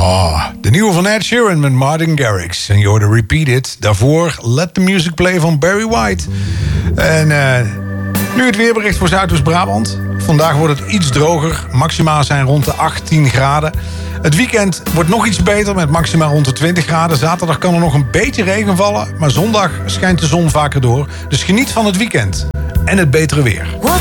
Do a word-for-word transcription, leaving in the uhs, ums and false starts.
Oh, de nieuwe van Ed Sheeran met Martin Garrix. En je hoorde Repeat It. Daarvoor Let the Music Play van Barry White. En uh, nu het weerbericht voor Zuidoost-Brabant. Vandaag wordt het iets droger. Maxima zijn rond de achttien graden. Het weekend wordt nog iets beter met maxima rond de twintig graden. Zaterdag kan er nog een beetje regen vallen. Maar zondag schijnt de zon vaker door. Dus geniet van het weekend. En het betere weer.